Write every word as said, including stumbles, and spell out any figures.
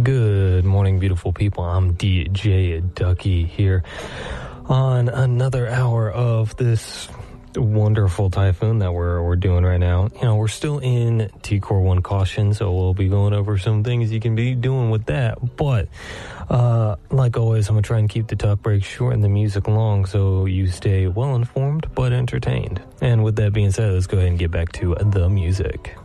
Good morning, beautiful people. I'm D J Ducky here on another hour of this wonderful typhoon that we're we're doing right now. You know, we're still in T Core one caution, so we'll be going over some things you can be doing with that. But uh, like always, I'm gonna try and keep the talk break short and the music long, so you stay well informed but entertained. And with that being said, let's go ahead and get back to the music.